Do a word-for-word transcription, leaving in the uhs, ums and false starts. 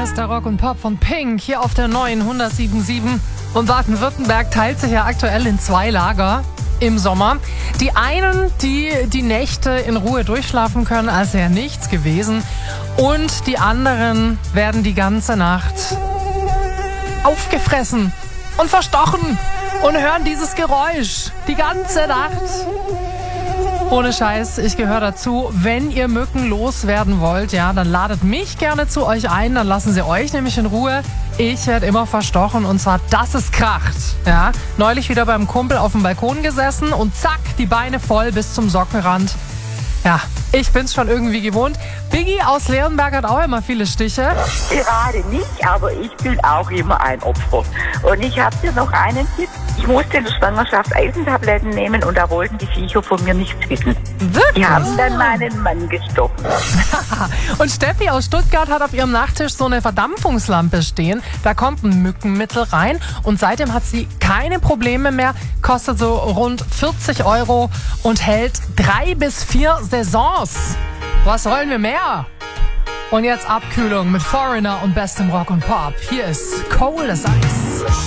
Hier ist der Rock und Pop von Pink, hier auf der neuen hundertsieben Komma sieben. Und Baden-Württemberg teilt sich ja aktuell in zwei Lager im Sommer. Die einen, die die Nächte in Ruhe durchschlafen können, als wäre nichts gewesen. Und die anderen werden die ganze Nacht aufgefressen und verstochen und hören dieses Geräusch die ganze Nacht. Ohne Scheiß, ich gehöre dazu. Wenn ihr Mücken loswerden wollt, ja, dann ladet mich gerne zu euch ein, dann lassen sie euch nämlich in Ruhe. Ich werde immer verstochen und zwar, dass es kracht. Ja, neulich wieder beim Kumpel auf dem Balkon gesessen und zack, die Beine voll bis zum Sockenrand. Ja, ich bin's schon irgendwie gewohnt. Biggie aus Leonberg hat auch immer viele Stiche. Gerade nicht, aber ich bin auch immer ein Opfer. Und ich habe dir noch einen Tipp. Ich musste in der Schwangerschaft Eisentabletten nehmen und da wollten die Viecher von mir nichts wissen. Wirklich? Die haben dann meinen Mann gestochen. Und Steffi aus Stuttgart hat auf ihrem Nachttisch so eine Verdampfungslampe stehen. Da kommt ein Mückenmittel rein und seitdem hat sie keine Probleme mehr. Kostet so rund vierzig Euro und hält drei bis vier Saisons. Was wollen wir mehr? Und jetzt Abkühlung mit Foreigner und bestem Rock und Pop. Hier ist Cold as Ice.